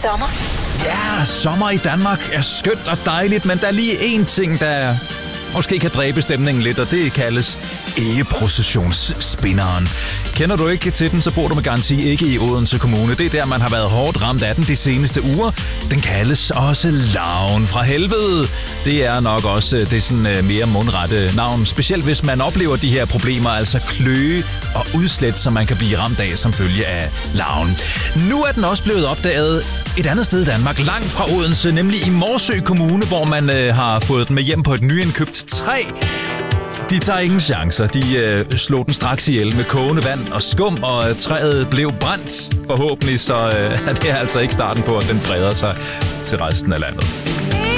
sommer? Ja, sommer i Danmark er skønt og dejligt, men der er lige én ting, der måske kan dræbe stemningen lidt, og det kaldes egeprocessionsspinderen. Kender du ikke til den, så bor du med garanti ikke i Odense Kommune. Det er der, man har været hårdt ramt af den de seneste uger. Den kaldes også Larven fra helvede. Det er nok også det sådan mere mundrette navn, specielt hvis man oplever de her problemer, altså kløe og udslæt, som man kan blive ramt af som følge af larven. Nu er den også blevet opdaget et andet sted i Danmark, langt fra Odense, nemlig i Morsø Kommune, hvor man har fået den med hjem på et nyindkøbt træ. De tager ingen chancer. De slog den straks ihjel med kogende vand og skum, og træet blev brændt forhåbentlig, så det er altså ikke starten på, at den breder sig til resten af landet.